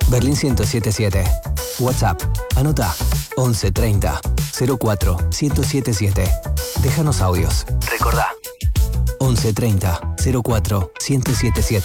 Berlín 1077. WhatsApp. Anota 11 30 04 1077. Déjanos audios. Recordá 11 30 04 1077.